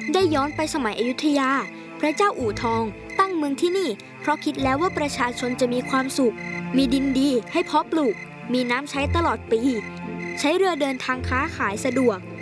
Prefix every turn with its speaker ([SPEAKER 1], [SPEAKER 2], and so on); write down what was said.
[SPEAKER 1] ได้ย้อนไปสมัยอยุธยาพระเจ้าอู่ทองตั้งเมืองที่นี่เพราะคิดแล้วว่าประชาชนจะมีความสุขมีดินดีให้เพาะปลูกมีน้ำใช้ตลอดปีใช้เรือเดินทางค้าขายสะดวก